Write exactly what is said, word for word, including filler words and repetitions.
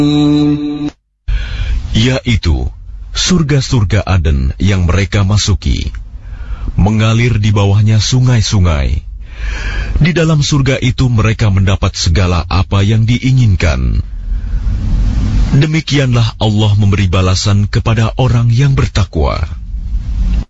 yaitu surga-surga Aden yang mereka masuki, mengalir di bawahnya sungai-sungai. Di dalam surga itu mereka mendapat segala apa yang diinginkan. Demikianlah Allah memberi balasan kepada orang yang bertakwa.